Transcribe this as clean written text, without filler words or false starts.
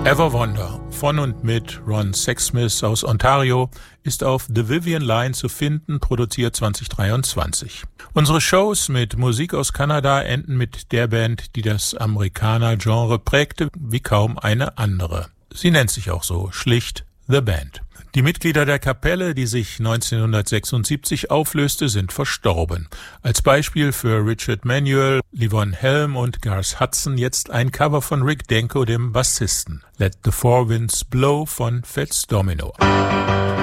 Ever Wonder von und mit Ron Sexsmith aus Ontario ist auf The Vivian Line zu finden, produziert 2023. Unsere Shows mit Musik aus Kanada enden mit der Band, die das Amerikaner-Genre prägte, wie kaum eine andere. Sie nennt sich auch so, schlicht The Band. Die Mitglieder der Kapelle, die sich 1976 auflöste, sind verstorben. Als Beispiel für Richard Manuel, Levon Helm und Garth Hudson jetzt ein Cover von Rick Denko, dem Bassisten. Let the Four Winds Blow von Fats Domino.